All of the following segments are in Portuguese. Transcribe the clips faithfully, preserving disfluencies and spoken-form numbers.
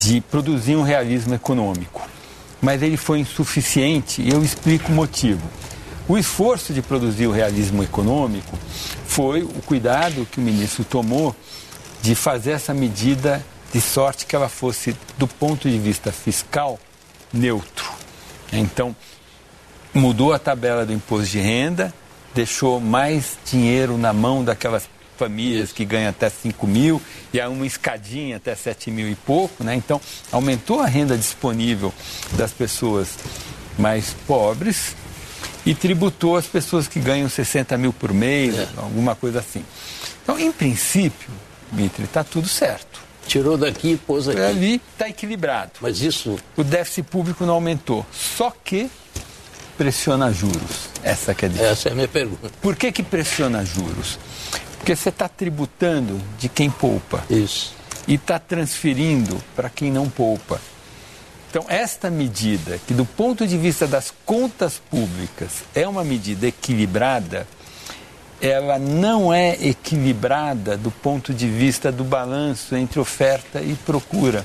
de produzir um realismo econômico. Mas ele foi insuficiente e eu explico o motivo. O esforço de produzir o realismo econômico foi o cuidado que o ministro tomou de fazer essa medida de sorte que ela fosse, do ponto de vista fiscal, neutro. Então, mudou a tabela do imposto de renda, deixou mais dinheiro na mão daquelas famílias que ganham até cinco mil e há uma escadinha até sete mil e pouco, né? Então, aumentou a renda disponível das pessoas mais pobres e tributou as pessoas que ganham sessenta mil por mês, é. alguma coisa assim. Então, em princípio, Dmitry, está tudo certo. Tirou daqui e pôs aqui. Ali está equilibrado. Mas isso... O déficit público não aumentou, só que pressiona juros. Essa que é a diferença. Essa é a minha pergunta. Por que que pressiona juros? Porque você está tributando de quem poupa. Isso. E está transferindo para quem não poupa. Então, esta medida, que do ponto de vista das contas públicas é uma medida equilibrada, ela não é equilibrada do ponto de vista do balanço entre oferta e procura.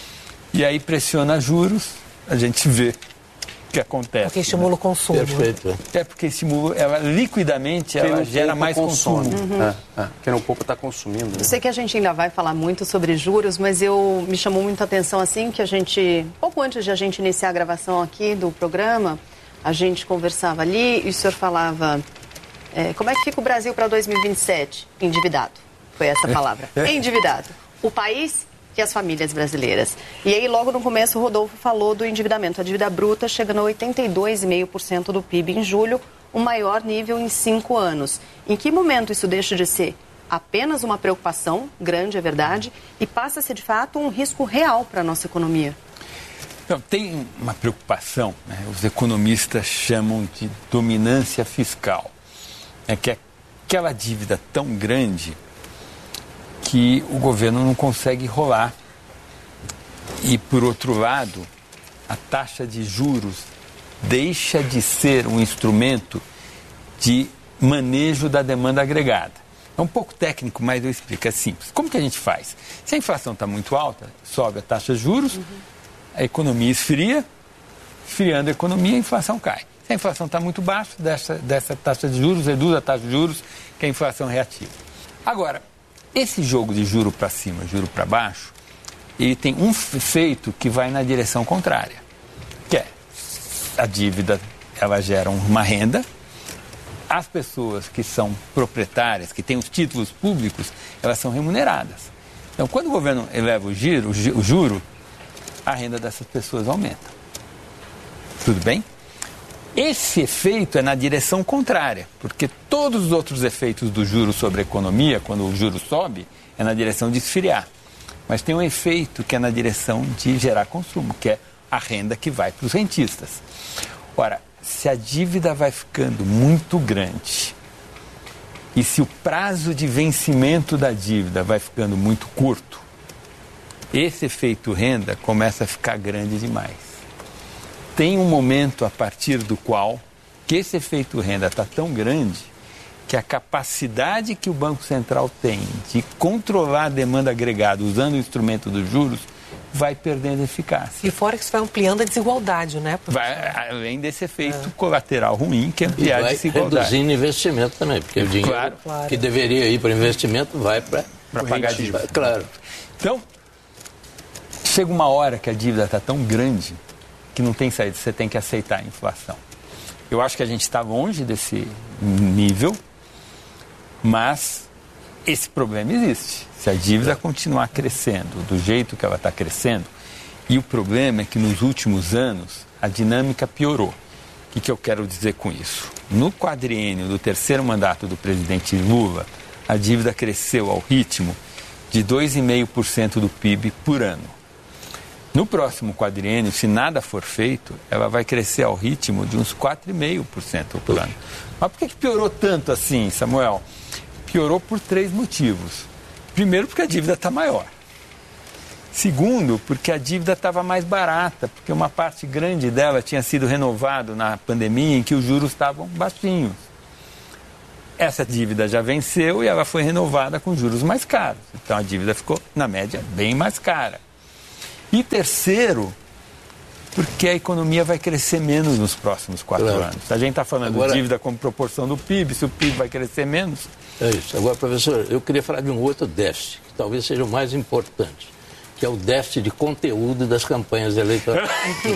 E aí pressiona juros, a gente vê o que acontece. Porque estimula, né, o consumo. Perfeito. É porque estimula, ela liquidamente ela gera mais consome. consumo. Uhum. É, é. Quem não poupa está consumindo. Né? Eu sei que a gente ainda vai falar muito sobre juros, mas eu me chamou muita atenção assim que a gente, pouco antes de a gente iniciar a gravação aqui do programa, a gente conversava ali e o senhor falava, é, como é que fica o Brasil para dois mil e vinte e sete? Endividado. Foi essa a palavra. Endividado. O país e as famílias brasileiras. E aí, logo no começo, o Rodolfo falou do endividamento. A dívida bruta chegando a oitenta e dois vírgula cinco por cento do P I B em julho, o maior nível em cinco anos. Em que momento isso deixa de ser apenas uma preocupação, grande é verdade, e passa a ser, de fato, um risco real para a nossa economia? Então, tem uma preocupação, né? Os economistas chamam de dominância fiscal. É que é aquela dívida tão grande que o governo não consegue rolar. E, por outro lado, a taxa de juros deixa de ser um instrumento de manejo da demanda agregada. É um pouco técnico, mas eu explico, é simples. Como que a gente faz? Se a inflação está muito alta, sobe a taxa de juros, uhum. a economia esfria, esfriando a economia, a inflação cai. Se a inflação está muito baixa, dessa, dessa taxa de juros, reduz a taxa de juros, que é a inflação reativa. Agora, esse jogo de juro para cima, juro para baixo, ele tem um efeito que vai na direção contrária, que é a dívida, ela gera uma renda, as pessoas que são proprietárias, que têm os títulos públicos, elas são remuneradas. Então, quando o governo eleva o, giro, o juro, a renda dessas pessoas aumenta. Tudo bem? Esse efeito é na direção contrária, porque todos os outros efeitos do juro sobre a economia, quando o juro sobe, é na direção de esfriar. Mas tem um efeito que é na direção de gerar consumo, que é a renda que vai para os rentistas. Ora, se a dívida vai ficando muito grande e se o prazo de vencimento da dívida vai ficando muito curto, esse efeito renda começa a ficar grande demais. Tem um momento a partir do qual que esse efeito renda está tão grande que a capacidade que o Banco Central tem de controlar a demanda agregada usando o instrumento dos juros vai perdendo eficácia. E fora que isso vai ampliando a desigualdade, né? Porque... Vai, além desse efeito é. colateral ruim, que é ampliar e vai a desigualdade. Reduzindo investimento também, porque o dinheiro claro, claro. que deveria ir para investimento vai para pagar dívida. Claro. Então, chega uma hora que a dívida está tão grande que não tem saída, você tem que aceitar a inflação. Eu acho que a gente está longe desse nível, mas esse problema existe. Se a dívida continuar crescendo do jeito que ela está crescendo, e o problema é que nos últimos anos a dinâmica piorou. O que, que eu quero dizer com isso? No quadriênio do terceiro mandato do presidente Lula, a dívida cresceu ao ritmo de dois vírgula cinco por cento do P I B por ano. No próximo quadriênio, se nada for feito, ela vai crescer ao ritmo de uns quatro vírgula cinco por cento por ano. Mas por que, que piorou tanto assim, Samuel? Piorou por três motivos. Primeiro, porque a dívida está maior. Segundo, porque a dívida estava mais barata, porque uma parte grande dela tinha sido renovada na pandemia, em que os juros estavam baixinhos. Essa dívida já venceu e ela foi renovada com juros mais caros. Então a dívida ficou, na média, bem mais cara. E terceiro, porque a economia vai crescer menos nos próximos quatro claro. anos. A gente está falando Agora... de dívida como proporção do P I B, se o P I B vai crescer menos... É isso. Agora, professor, eu queria falar de um outro déficit, que talvez seja o mais importante, que é o déficit de conteúdo das campanhas eleitorais.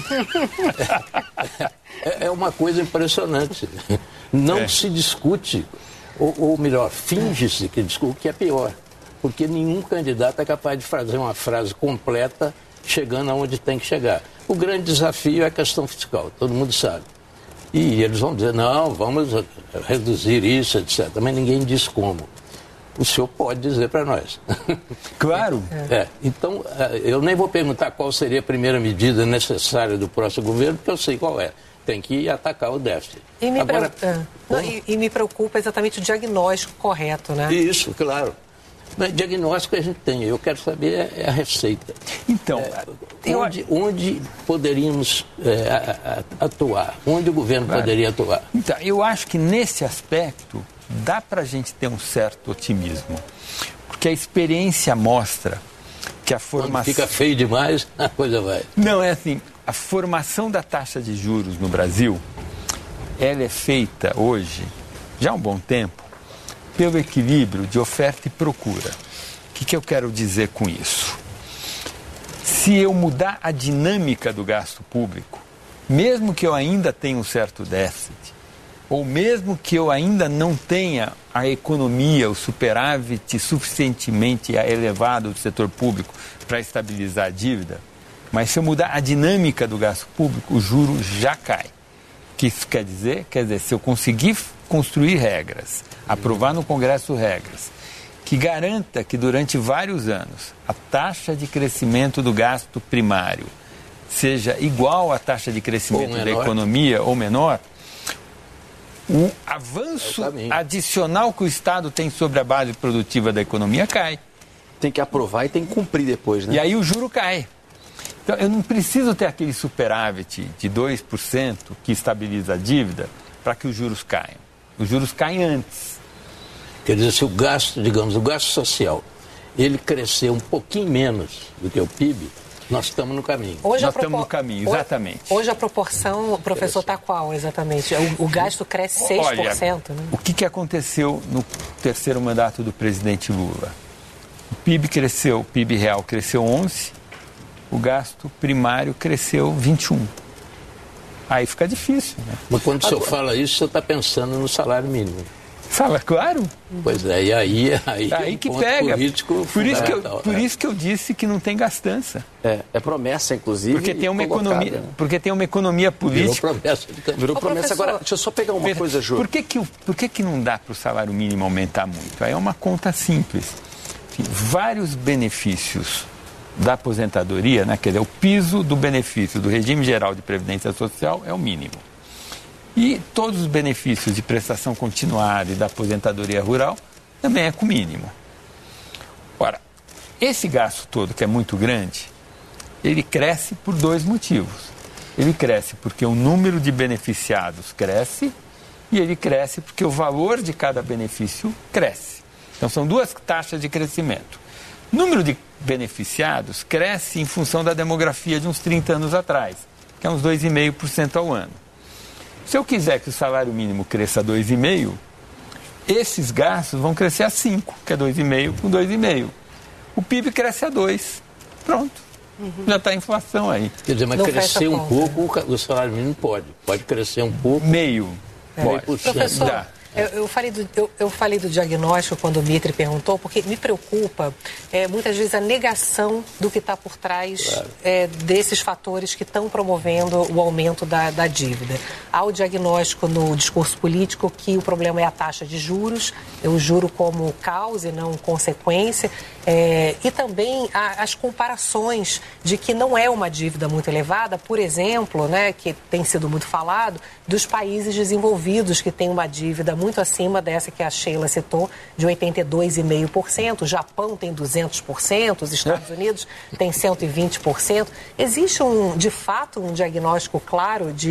é, é uma coisa impressionante. Não é. se discute, ou, ou melhor, finge-se que discute, o que é pior. Porque nenhum candidato é capaz de fazer uma frase completa chegando aonde tem que chegar. O grande desafio é a questão fiscal, todo mundo sabe. E eles vão dizer, não, vamos reduzir isso, etcétera. Mas ninguém diz como. O senhor pode dizer para nós. Claro. É, então, eu nem vou perguntar qual seria a primeira medida necessária do próximo governo, porque eu sei qual é. Tem que atacar o déficit. E me, Agora, preocupa, não, e, e me preocupa exatamente o diagnóstico correto, né? Isso, claro. Mas diagnóstico a gente tem, eu quero saber é a receita. Então, é, onde, onde poderíamos é, atuar? Onde o governo claro. poderia atuar? Então, eu acho que nesse aspecto dá para a gente ter um certo otimismo. Porque a experiência mostra que a formação... Quando fica feio demais, a coisa vai. Não, é assim, a formação da taxa de juros no Brasil, ela é feita hoje, já há um bom tempo, pelo equilíbrio de oferta e procura. O que, que eu quero dizer com isso? Se eu mudar a dinâmica do gasto público, mesmo que eu ainda tenha um certo déficit, ou mesmo que eu ainda não tenha a economia, o superávit suficientemente elevado do setor público para estabilizar a dívida, mas se eu mudar a dinâmica do gasto público, o juro já cai. O que isso quer dizer? Quer dizer, se eu conseguir construir regras, aprovar no Congresso regras, que garanta que durante vários anos a taxa de crescimento do gasto primário seja igual à taxa de crescimento da economia ou menor, o avanço adicional que o Estado tem sobre a base produtiva da economia cai. Tem que aprovar e tem que cumprir depois, né? E aí o juro cai. Então, eu não preciso ter aquele superávit de dois por cento que estabiliza a dívida para que os juros caiam. Os juros caem antes. Quer dizer, se o gasto, digamos, o gasto social, ele crescer um pouquinho menos do que o P I B, nós estamos no caminho. Hoje nós propor... estamos no caminho, exatamente. Hoje, hoje a proporção, professor, está qual exatamente? O, o gasto cresce seis por cento. Olha, né? O que, que aconteceu no terceiro mandato do presidente Lula? O P I B cresceu, o P I B real cresceu onze por cento, o gasto primário cresceu vinte e um por cento. Aí fica difícil, né? Mas quando o senhor fala isso, o senhor está pensando no salário mínimo. Sabe, claro. Pois é, e aí, aí, aí que pega. Por isso que, eu, por isso que eu disse que não tem gastança. É, é promessa, inclusive. Porque tem uma economia, porque tem uma economia política. Virou promessa. Virou Ô, promessa. Agora, deixa eu só pegar uma Pera, coisa, Ju. Por que que, por que que não dá para o salário mínimo aumentar muito? Aí é uma conta simples. Enfim, vários benefícios da aposentadoria, né, quer dizer, o piso do benefício do regime geral de previdência social é o mínimo. E todos os benefícios de prestação continuada e da aposentadoria rural também é com o mínimo. Ora, esse gasto todo, que é muito grande, ele cresce por dois motivos. Ele cresce porque o número de beneficiados cresce e ele cresce porque o valor de cada benefício cresce. Então, são duas taxas de crescimento. O número de beneficiados cresce em função da demografia de uns trinta anos atrás, que é uns dois vírgula cinco por cento ao ano. Se eu quiser que o salário mínimo cresça a dois vírgula cinco por cento, esses gastos vão crescer a cinco por cento, que é dois vírgula cinco por cento com dois vírgula cinco por cento. O P I B cresce a dois por cento. Pronto. Uhum. Já está a inflação aí. Quer dizer, mas não crescer um pouco, o salário mínimo pode. Pode crescer um pouco. Meio. É. Pode. Professor, Dá. Eu, eu, falei do, eu, eu falei do diagnóstico quando o Mitre perguntou, porque me preocupa é, muitas vezes a negação do que está por trás claro. é, desses fatores que estão promovendo o aumento da, da dívida. Há o diagnóstico no discurso político que o problema é a taxa de juros, o juro como causa e não consequência, é, e também a, as comparações de que não é uma dívida muito elevada, por exemplo, né, que tem sido muito falado, dos países desenvolvidos que têm uma dívida muito acima dessa que a Sheila citou, de oitenta e dois vírgula cinco por cento. O Japão tem duzentos por cento, os Estados Unidos tem cento e vinte por cento. Existe, um, de fato, um diagnóstico claro de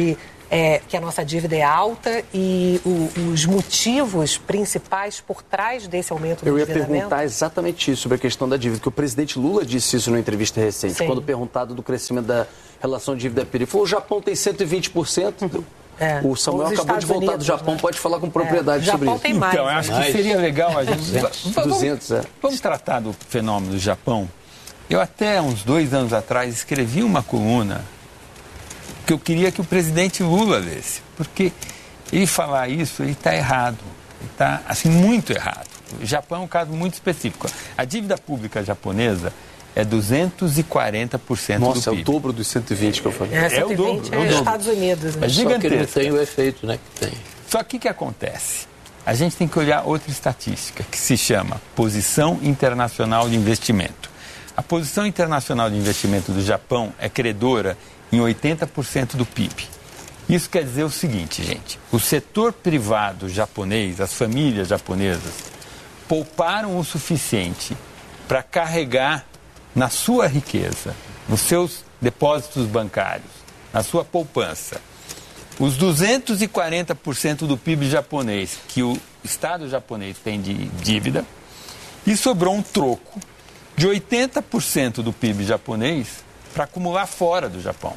é, que a nossa dívida é alta e o, os motivos principais por trás desse aumento do Eu ia endividamento? perguntar exatamente isso, sobre a questão da dívida, que o presidente Lula disse isso numa entrevista recente, Sim. quando perguntado do crescimento da relação dívida-P I B. Ele falou, o Japão tem cento e vinte por cento. É. O Samuel Os acabou de Estados voltar Unidos, do Japão, né? pode falar com propriedade É. sobre Japão isso. tem mais. Então, eu acho Mais. que seria legal a gente... duzentos, Vamos- duzentos, é. Vamos tratar do fenômeno do Japão. Eu até uns dois anos atrás escrevi uma coluna que eu queria que o presidente Lula lesse, porque ele falar isso, ele está errado, ele está, assim, muito errado. O Japão é um caso muito específico. A dívida pública japonesa é duzentos e quarenta por cento Nossa, do P I B. é o dobro dos cento e vinte que eu falei. É, É o cento e vinte dobro, é o é dobro. Estados Unidos. Né? Mas só que ele não gigantesca. tem o efeito, né, que tem. Só que o que acontece? A gente tem que olhar outra estatística, que se chama Posição Internacional de Investimento. A Posição Internacional de Investimento do Japão é credora em oitenta por cento do P I B. Isso quer dizer o seguinte, gente, o setor privado japonês, as famílias japonesas, pouparam o suficiente para carregar na sua riqueza, nos seus depósitos bancários, na sua poupança, os duzentos e quarenta por cento do P I B japonês que o Estado japonês tem de dívida, e sobrou um troco de oitenta por cento do P I B japonês para acumular fora do Japão.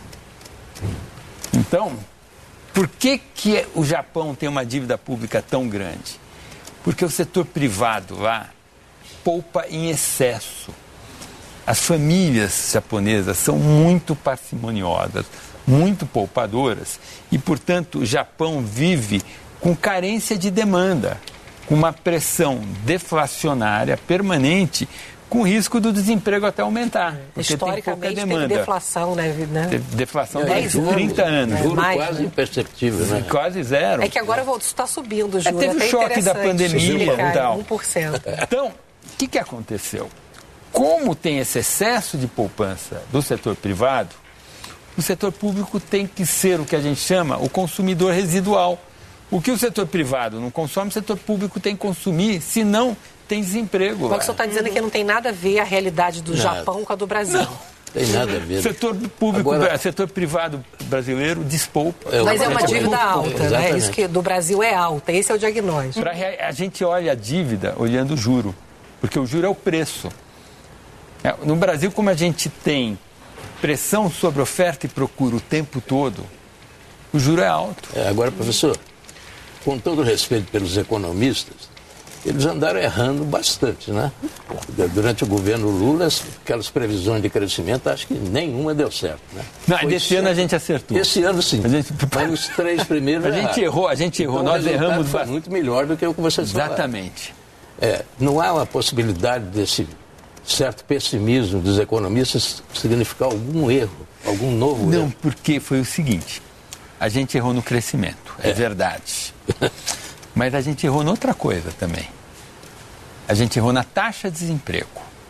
Então, por que, que o Japão tem uma dívida pública tão grande? Porque o setor privado lá poupa em excesso. As famílias japonesas são muito parcimoniosas, muito poupadoras e, portanto, o Japão vive com carência de demanda, com uma pressão deflacionária permanente, com risco do desemprego até aumentar, porque tem pouca Historicamente demanda. teve deflação, né? né? Teve deflação dez durante trinta anos. É, Juro mais, quase né? imperceptível, né? Quase zero. É que agora está subindo o É, juro. teve o até choque da interessante pandemia explicar, e tal. um por cento. Então, o que, que aconteceu? Como tem esse excesso de poupança do setor privado, o setor público tem que ser o que a gente chama o consumidor residual. O que o setor privado não consome, o setor público tem que consumir, senão tem desemprego. Mas o senhor está dizendo que não tem nada a ver a realidade do Nada. Japão com a do Brasil. Não. Tem nada a ver. O setor público, Agora- setor privado brasileiro despoupa. É, Mas é uma Exatamente. dívida alta, né? Exatamente. Isso que do Brasil é alta. Esse é o diagnóstico. Pra rea- a gente olha a dívida olhando o juro, porque o juro é o preço. É, no Brasil, como a gente tem pressão sobre oferta e procura o tempo todo, o juro é alto. É, agora, professor, com todo respeito pelos economistas, eles andaram errando bastante, né? Durante o governo Lula, aquelas previsões de crescimento, acho que nenhuma deu certo, né? Não, Foi desse ano a gente acertou. Esse ano sim, A gente- mas os três primeiros A gente erraram. errou, a gente errou, Então, nós o resultado erramos foi bastante. muito melhor do que o que vocês falaram. Exatamente. É, não há uma possibilidade desse certo pessimismo dos economistas significar algum erro, algum novo Não, erro. porque foi o seguinte, a gente errou no crescimento, é, É. verdade. Mas a gente errou noutra coisa também. A gente errou na taxa de desemprego.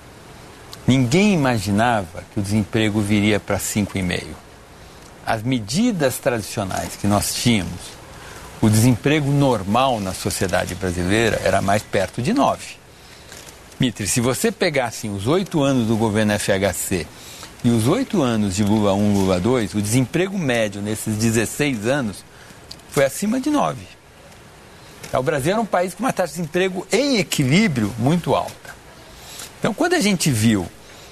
Ninguém imaginava que o desemprego viria para cinco vírgula cinco. As medidas tradicionais que nós tínhamos, o desemprego normal na sociedade brasileira era mais perto de nove. Mitre, se você pegasse os oito anos do governo F H C e os oito anos de Lula um, Lula dois, o desemprego médio nesses dezesseis anos foi acima de nove. O Brasil era um país com uma taxa de desemprego em equilíbrio muito alta. Então, quando a gente viu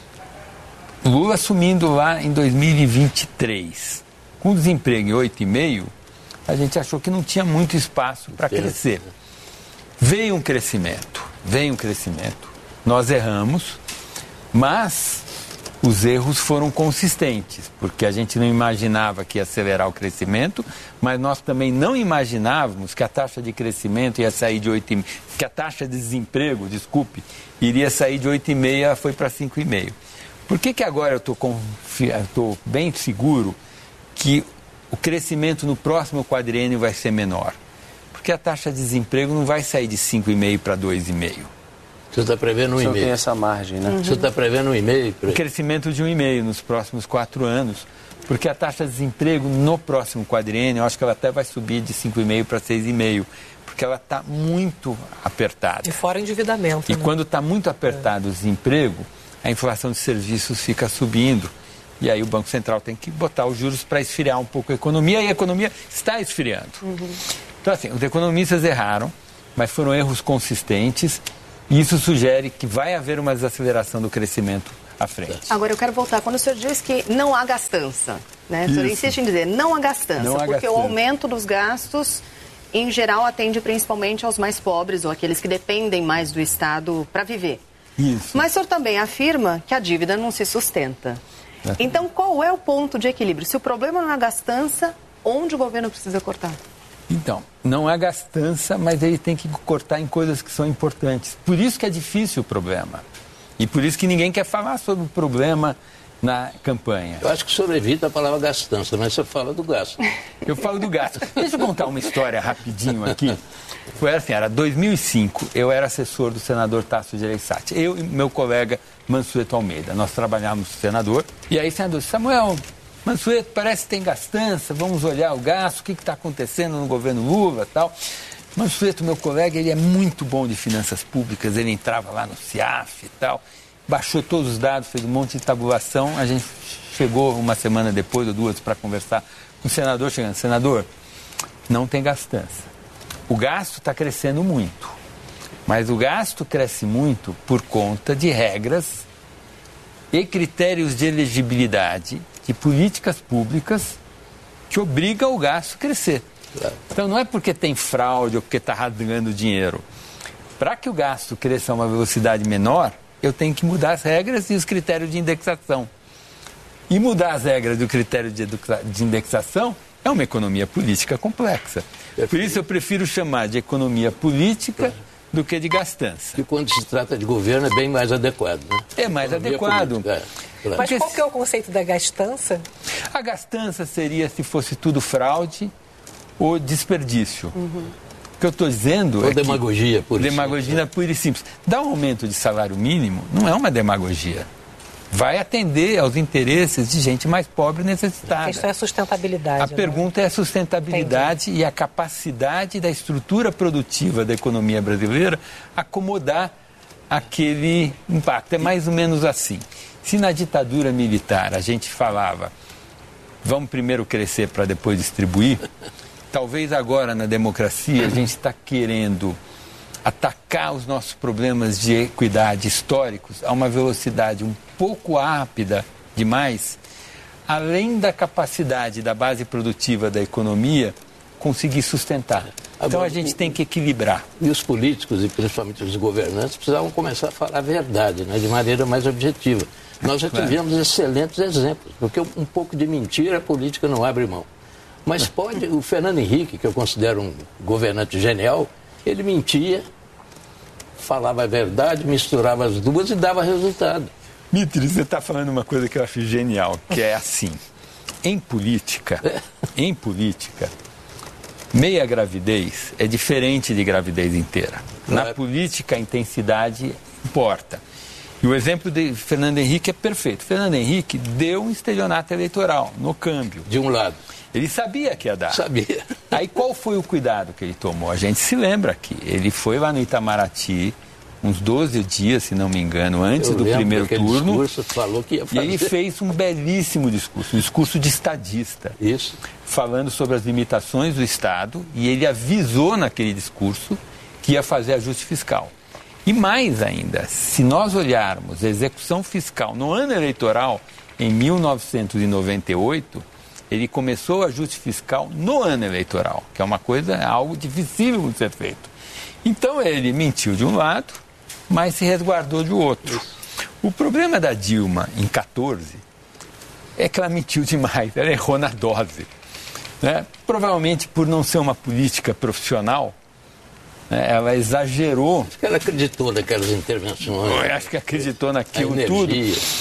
Lula assumindo lá em dois mil e vinte e três, com desemprego em oito vírgula cinco, a gente achou que não tinha muito espaço para crescer. Veio um crescimento, veio um crescimento. Nós erramos, mas os erros foram consistentes, porque a gente não imaginava que ia acelerar o crescimento, mas nós também não imaginávamos que a taxa de crescimento ia sair de oito vírgula cinco, que a taxa de desemprego, desculpe, iria sair de oito vírgula cinco, foi para cinco vírgula cinco. Por que que agora eu estou confi... bem seguro que o crescimento no próximo quadriênio vai ser menor? Porque a taxa de desemprego não vai sair de cinco vírgula cinco para dois vírgula cinco. Você está prevendo um O e senhor tem meio. essa margem, né? Você está prevendo um e meio? Um crescimento de um vírgula cinco nos próximos quatro anos, porque a taxa de desemprego no próximo quadriênio, eu acho que ela até vai subir de cinco vírgula cinco para seis vírgula cinco, porque ela está muito apertada. E fora o endividamento. E né? quando está muito apertado o desemprego, a inflação de serviços fica subindo E aí o Banco Central tem que botar os juros para esfriar um pouco a economia, e a economia está esfriando. Uhum. Então, assim, os economistas erraram, mas foram erros consistentes, e isso sugere que vai haver uma desaceleração do crescimento à frente. Agora, eu quero voltar. Quando o senhor diz que não há gastança, né? O senhor insiste em dizer não há gastança, não há porque gastança. O aumento dos gastos, em geral, atende principalmente aos mais pobres ou aqueles que dependem mais do Estado para viver. Isso. Mas o senhor também afirma que a dívida não se sustenta. É. Então, qual é o ponto de equilíbrio? Se o problema não é a gastança, onde o governo precisa cortar? Então, não há gastança, mas ele tem que cortar em coisas que são importantes. Por isso que é difícil o problema. E por isso que ninguém quer falar sobre o problema na campanha. Eu acho que o senhor evita a palavra gastança, mas você fala do gasto. Eu falo do gasto. Deixa eu contar uma história rapidinho aqui. Foi assim, era dois mil e cinco, eu era assessor do senador Tasso Gereissati. Eu e meu colega Mansueto Almeida, nós trabalhávamos com o senador. E aí, senador Samuel, Mansueto, parece que tem gastança, vamos olhar o gasto, o que está acontecendo no governo Lula e tal. Mansueto, meu colega, ele é muito bom de finanças públicas, ele entrava lá no CIAF e tal, baixou todos os dados, fez um monte de tabulação, a gente chegou uma semana depois ou duas para conversar com o senador, chegando, senador, não tem gastança. O gasto está crescendo muito, mas o gasto cresce muito por conta de regras e critérios de elegibilidade de políticas públicas que obrigam o gasto a crescer. Então não é porque tem fraude ou porque está rasgando dinheiro. Para que o gasto cresça a uma velocidade menor, eu tenho que mudar as regras e os critérios de indexação. E mudar as regras do critério de, de indexação é uma economia política complexa. Por isso eu prefiro chamar de economia política do que de gastança. E quando se trata de governo é bem mais adequado, né? É mais economia adequado. Política, é. Mas qual que é o conceito da gastança? A gastança seria se fosse tudo fraude ou desperdício. Uhum. O que eu estou dizendo ou é demagogia, que... pura e demagogia simples. pura e simples. Dar um aumento de salário mínimo não é uma demagogia. Vai atender aos interesses de gente mais pobre e necessitada. A questão é a sustentabilidade. A né? pergunta é a sustentabilidade Entendi. E a capacidade da estrutura produtiva da economia brasileira acomodar aquele impacto. É mais ou menos assim. Se na ditadura militar a gente falava, vamos primeiro crescer para depois distribuir, talvez agora na democracia a gente está querendo atacar os nossos problemas de equidade históricos a uma velocidade um pouco rápida demais, além da capacidade da base produtiva da economia conseguir sustentar. Então a gente tem que equilibrar. E os políticos, e principalmente os governantes, precisavam começar a falar a verdade, né, de maneira mais objetiva. Nós já tivemos claro. excelentes exemplos, porque um pouco de mentira a política não abre mão. Mas pode, o Fernando Henrique, que eu considero um governante genial, ele mentia, falava a verdade, misturava as duas e dava resultado. Mitri, você está falando uma coisa que eu acho genial, que é assim, em política, em política, meia gravidez é diferente de gravidez inteira. Claro. Na política, a intensidade importa. E o exemplo de Fernando Henrique é perfeito. Fernando Henrique deu um estelionato eleitoral no câmbio. De um lado. Ele sabia que ia dar. Sabia. Aí qual foi o cuidado que ele tomou? A gente se lembra aqui. Ele foi lá no Itamaraty, uns doze dias, se não me engano, antes Eu do primeiro turno. Discurso, falou que ia fazer. E ele fez um belíssimo discurso, um discurso de estadista. Isso. Falando sobre as limitações do Estado, e ele avisou naquele discurso que ia fazer ajuste fiscal. E mais ainda, se nós olharmos a execução fiscal no ano eleitoral, em mil novecentos e noventa e oito, ele começou o ajuste fiscal no ano eleitoral, que é uma coisa, algo dificílimo de ser feito. Então ele mentiu de um lado, mas se resguardou de outro. O problema da Dilma, em quatorze, é que ela mentiu demais, ela errou na dose. Né? Provavelmente por não ser uma política profissional, né? Ela exagerou. Acho que ela acreditou naquelas intervenções. Eu acho que acreditou naquilo tudo.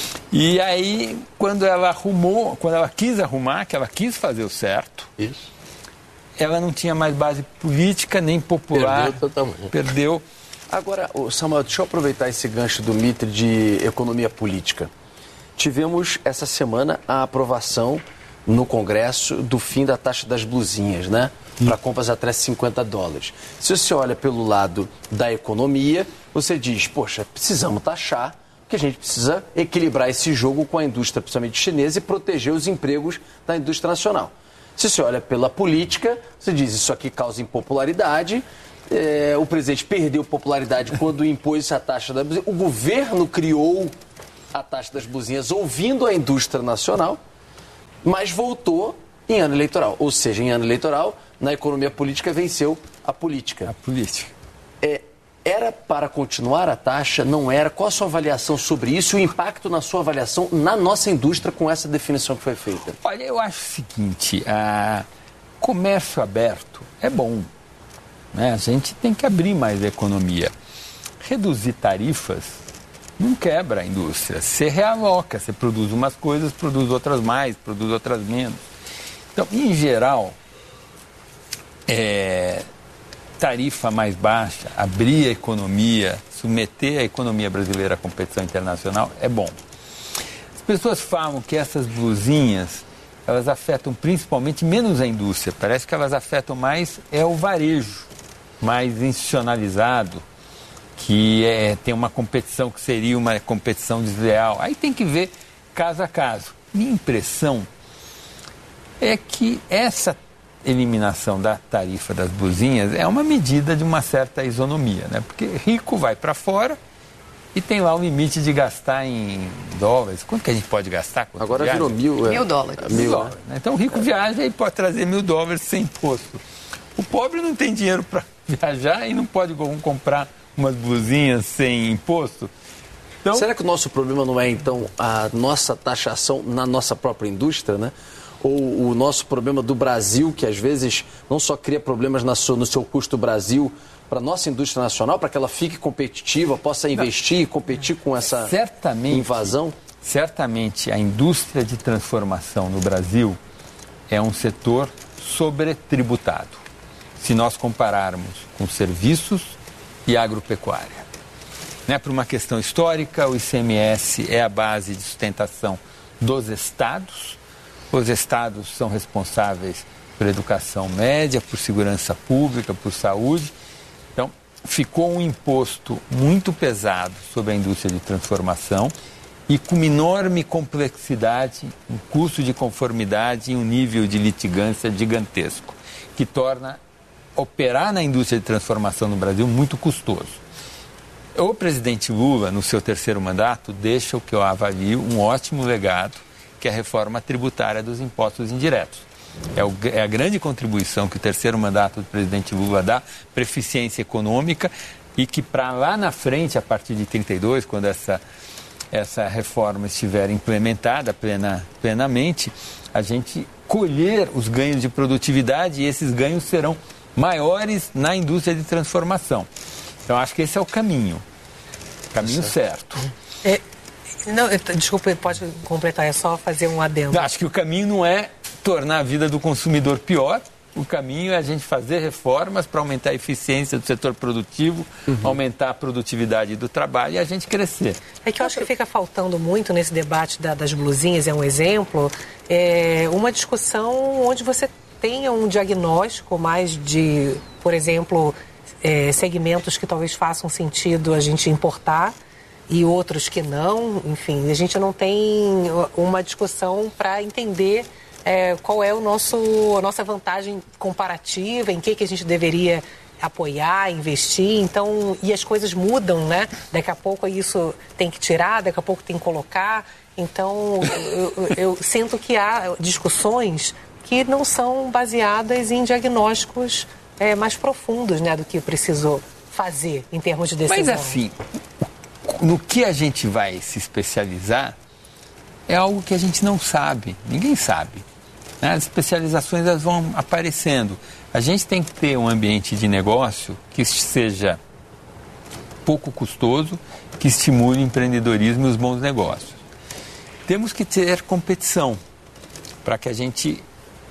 E aí, quando ela arrumou, quando ela quis arrumar, que ela quis fazer o certo, Isso. ela não tinha mais base política nem popular. Perdeu totalmente. Perdeu. Agora, Samuel, deixa eu aproveitar esse gancho do Mitri de economia política. Tivemos essa semana a aprovação no Congresso do fim da taxa das blusinhas, né? Para compras até cinquenta dólares. Se você olha pelo lado da economia, você diz, poxa, precisamos taxar que a gente precisa equilibrar esse jogo com a indústria, principalmente chinesa, e proteger os empregos da indústria nacional. Se você olha pela política, você diz isso aqui causa impopularidade, é, o presidente perdeu popularidade quando impôs a taxa da blusinha, o governo criou a taxa das blusinhas ouvindo a indústria nacional, mas voltou em ano eleitoral. Ou seja, em ano eleitoral, na economia política, venceu a política. A política. É, era para continuar a taxa? Não era? Qual a sua avaliação sobre isso e o impacto na sua avaliação na nossa indústria com essa definição que foi feita? Olha, eu acho o seguinte, a comércio aberto é bom, né? A gente tem que abrir mais a economia. Reduzir tarifas não quebra a indústria. Você realoca, você produz umas coisas, produz outras mais, produz outras menos. Então, em geral, é, tarifa mais baixa, abrir a economia, submeter a economia brasileira à competição internacional é bom. As pessoas falam que essas blusinhas, elas afetam principalmente menos a indústria. Parece que elas afetam mais é o varejo, mais institucionalizado, que é, tem uma competição que seria uma competição desleal. Aí tem que ver caso a caso. Minha impressão é que essa eliminação da tarifa das blusinhas é uma medida de uma certa isonomia, né? Porque rico vai para fora e tem lá o limite de gastar em dólares. Quanto que a gente pode gastar? Quanto Agora viaja? virou mil, é. Mil dólares. Mil dólares, né? Então o rico viaja e pode trazer mil dólares sem imposto. O pobre não tem dinheiro para viajar e não pode comprar umas blusinhas sem imposto. Então, será que o nosso problema não é, então, a nossa taxação na nossa própria indústria, né? Ou o nosso problema do Brasil, que às vezes não só cria problemas na sua, no seu custo Brasil, para a nossa indústria nacional, para que ela fique competitiva, possa investir e competir com essa certamente, invasão? Certamente a indústria de transformação no Brasil é um setor sobretributado, se nós compararmos com serviços e agropecuária. Né? Por uma questão histórica, o I C M S é a base de sustentação dos estados. Os estados são responsáveis por educação média, por segurança pública, por saúde. Então, ficou um imposto muito pesado sobre a indústria de transformação e com uma enorme complexidade, um custo de conformidade e um nível de litigância gigantesco, que torna operar na indústria de transformação no Brasil muito custoso. O presidente Lula, no seu terceiro mandato, deixa o que eu avalio um ótimo legado, que é a reforma tributária dos impostos indiretos. É, o, é a grande contribuição que o terceiro mandato do presidente Lula dá para a eficiência econômica e que para lá na frente, a partir de trinta e dois, quando essa, essa reforma estiver implementada plena, plenamente, a gente colher os ganhos de produtividade e esses ganhos serão maiores na indústria de transformação. Então, acho que esse é o caminho, caminho certo. É, não, desculpa, pode completar, é só fazer um adendo. Acho que o caminho não é tornar a vida do consumidor pior, o caminho é a gente fazer reformas para aumentar a eficiência do setor produtivo, uhum. aumentar a produtividade do trabalho e a gente crescer. É que eu acho que fica faltando muito nesse debate da, das blusinhas, é um exemplo, é uma discussão onde você tenha um diagnóstico mais de, por exemplo, é, segmentos que talvez façam sentido a gente importar e outros que não, enfim, a gente não tem uma discussão para entender é, qual é o nosso, a nossa vantagem comparativa, em que, que a gente deveria apoiar, investir, então, e as coisas mudam, né? Daqui a pouco isso tem que tirar, daqui a pouco tem que colocar, então eu, eu, eu sinto que há discussões que não são baseadas em diagnósticos é, mais profundos, né, do que precisou fazer em termos de decisão. Mas assim, no que a gente vai se especializar é algo que a gente não sabe, ninguém sabe. Né? As especializações elas vão aparecendo. A gente tem que ter um ambiente de negócio que seja pouco custoso, que estimule o empreendedorismo e os bons negócios. Temos que ter competição para que a gente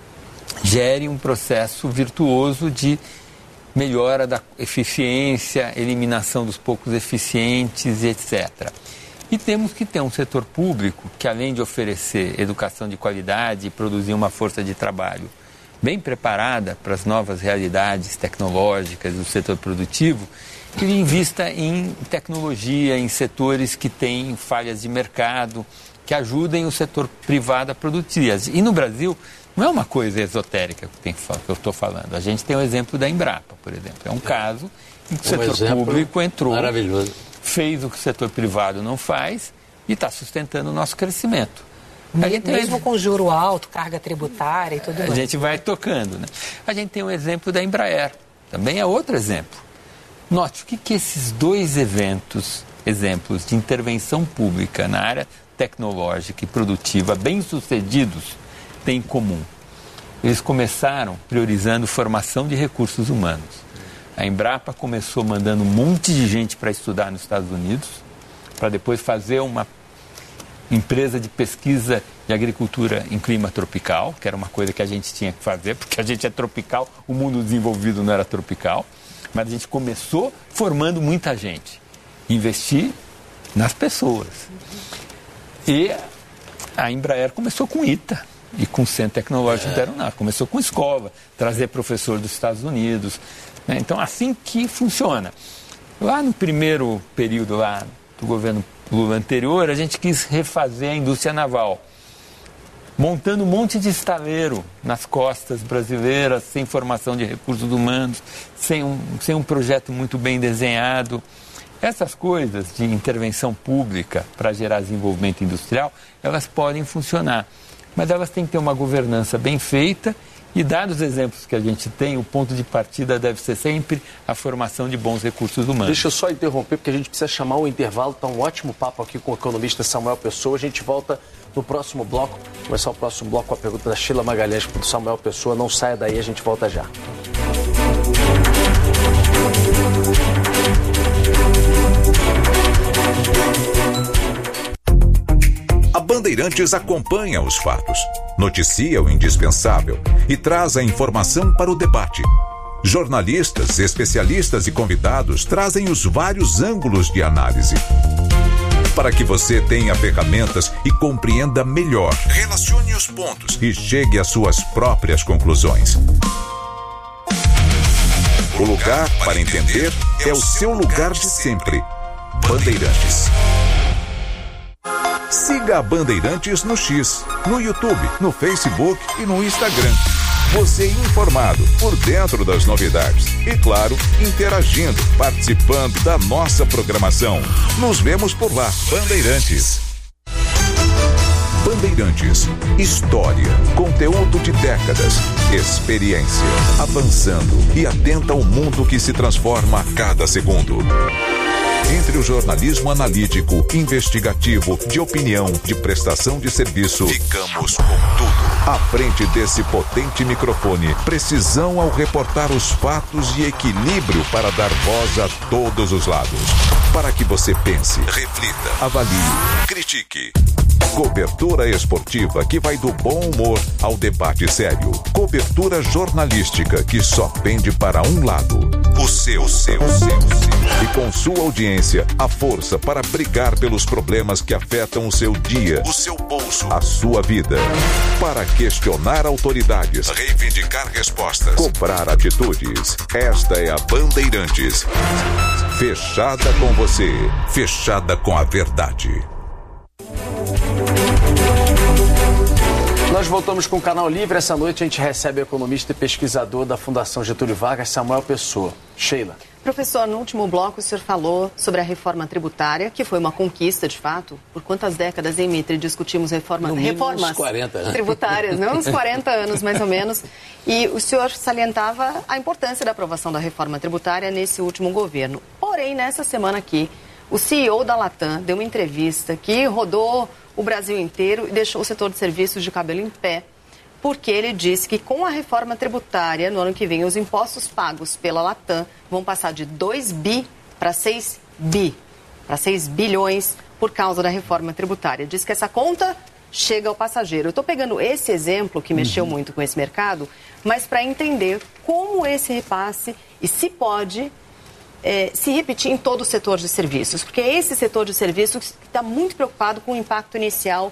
gere um processo virtuoso de melhora da eficiência, eliminação dos poucos eficientes, etcétera. E temos que ter um setor público que, além de oferecer educação de qualidade e produzir uma força de trabalho bem preparada para as novas realidades tecnológicas do setor produtivo, que invista em tecnologia, em setores que têm falhas de mercado, que ajudem o setor privado a produzir. E no Brasil, não é uma coisa esotérica que eu estou falando. A gente tem o exemplo da Embrapa, por exemplo. É um caso em que o um setor público entrou, maravilhoso. Fez o que o setor privado não faz e está sustentando o nosso crescimento. A gente Mesmo tem... com juro alto, carga tributária e tudo mais. A gente vai tocando, né? A gente tem um exemplo da Embraer, também é outro exemplo. Note, o que, que esses dois eventos, exemplos de intervenção pública na área tecnológica e produtiva bem-sucedidos têm em comum? Eles começaram priorizando formação de recursos humanos. A Embrapa começou mandando um monte de gente para estudar nos Estados Unidos, para depois fazer uma empresa de pesquisa de agricultura em clima tropical, que era uma coisa que a gente tinha que fazer, porque a gente é tropical, o mundo desenvolvido não era tropical. Mas a gente começou formando muita gente. Investir nas pessoas. E a Embraer começou com I T A e com o Centro Tecnológico da Aeronáutica. Começou com escola, trazer professor dos Estados Unidos. Né? Então, assim que funciona. Lá no primeiro período lá do governo Lula anterior, a gente quis refazer a indústria naval, montando um monte de estaleiro nas costas brasileiras, sem formação de recursos humanos, sem um, sem um projeto muito bem desenhado. Essas coisas de intervenção pública para gerar desenvolvimento industrial, elas podem funcionar, mas elas têm que ter uma governança bem feita e, dados os exemplos que a gente tem, o ponto de partida deve ser sempre a formação de bons recursos humanos. Deixa eu só interromper, porque a gente precisa chamar o intervalo. Está um ótimo papo aqui com o economista Samuel Pessoa. A gente volta no próximo bloco. Começar o próximo bloco com a pergunta da Sheila Magalhães para o Samuel Pessoa. Não saia daí, a gente volta já. A Bandeirantes acompanha os fatos, noticia o indispensável e traz a informação para o debate. Jornalistas, especialistas e convidados trazem os vários ângulos de análise, para que você tenha ferramentas e compreenda melhor, relacione os pontos e chegue às suas próprias conclusões. O lugar para entender é o seu lugar de sempre. Bandeirantes. Siga a Bandeirantes no X, no YouTube, no Facebook e no Instagram. Você informado, por dentro das novidades. E, claro, interagindo, participando da nossa programação. Nos vemos por lá. Bandeirantes. Bandeirantes. História, conteúdo de décadas, experiência, avançando e atenta ao mundo que se transforma a cada segundo. Entre o jornalismo analítico, investigativo, de opinião, de prestação de serviço, ficamos com tudo. À frente desse potente microfone, precisão ao reportar os fatos e equilíbrio para dar voz a todos os lados. Para que você pense, reflita, avalie, critique. Cobertura esportiva que vai do bom humor ao debate sério. Cobertura jornalística que só pende para um lado. O seu, o seu, o seu, o seu. E com sua audiência, a força para brigar pelos problemas que afetam o seu dia, o seu bolso, a sua vida. Para questionar autoridades, reivindicar respostas, cobrar atitudes. Esta é a Bandeirantes. Fechada com você, fechada com a verdade. Nós voltamos com o Canal Livre. Essa noite a gente recebe o economista e pesquisador da Fundação Getúlio Vargas, Samuel Pessoa. Sheila. Professor, no último bloco o senhor falou sobre a reforma tributária, que foi uma conquista, de fato. Por quantas décadas, hein, Mitre, discutimos reforma, reformas quarenta, né? tributárias, não? Uns quarenta anos, mais ou menos. E o senhor salientava a importância da aprovação da reforma tributária nesse último governo. Porém, nessa semana aqui, o C E O da Latam deu uma entrevista que rodou o Brasil inteiro e deixou o setor de serviços de cabelo em pé, porque ele disse que com a reforma tributária, no ano que vem, os impostos pagos pela Latam vão passar de dois bi para seis bi, para seis bilhões por causa da reforma tributária. Diz que essa conta chega ao passageiro. Eu estou pegando esse exemplo, que mexeu uhum. muito com esse mercado, mas para entender como esse repasse e se pode É, se repetir em todo o setor de serviços, porque é esse setor de serviços que está muito preocupado com o impacto inicial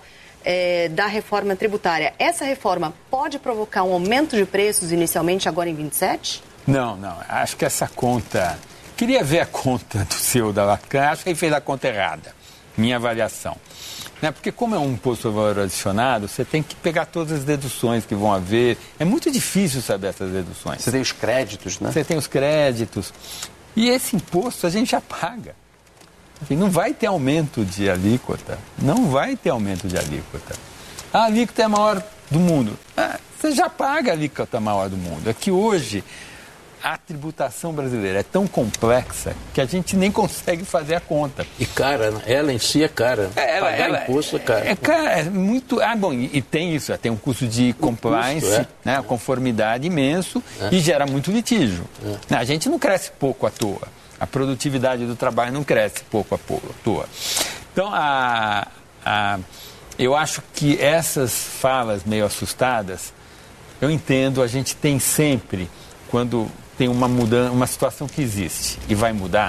é, da reforma tributária. Essa reforma pode provocar um aumento de preços inicialmente agora em vinte e sete? Não, não. Acho que essa conta... Queria ver a conta do C E O da Lacan. Acho que ele fez a conta errada. Minha avaliação. Né? Porque como é um imposto sobre valor adicionado, você tem que pegar todas as deduções que vão haver. É muito difícil saber essas deduções. Você tem os créditos, né? Você tem os créditos. E esse imposto a gente já paga. Assim, não vai ter aumento de alíquota. Não vai ter aumento de alíquota. A alíquota é a maior do mundo. Ah, você já paga a alíquota maior do mundo. É que hoje a tributação brasileira é tão complexa que a gente nem consegue fazer a conta. E cara, ela em si é cara. É, ela, Pagar ela, imposto é cara. É cara, é muito... Ah, bom, e, e tem isso, tem um custo de compliance, custo, é. né, conformidade imenso É. e gera muito litígio. É. A gente não cresce pouco à toa. A produtividade do trabalho não cresce pouco à toa. Então, a, a, eu acho que essas falas meio assustadas, eu entendo, a gente tem sempre, quando tem uma mudança, uma situação que existe e vai mudar,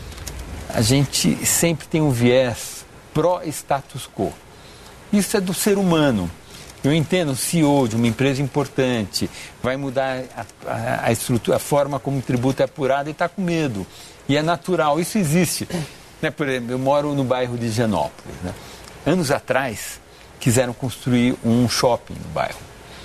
a gente sempre tem um viés pró-status quo. Isso é do ser humano. Eu entendo, o C E O de uma empresa importante vai mudar a, a, a estrutura, a forma como o tributo é apurado e está com medo. E é natural, isso existe. Né? Por exemplo, eu moro no bairro de Higienópolis. Né? Anos atrás, quiseram construir um shopping no bairro.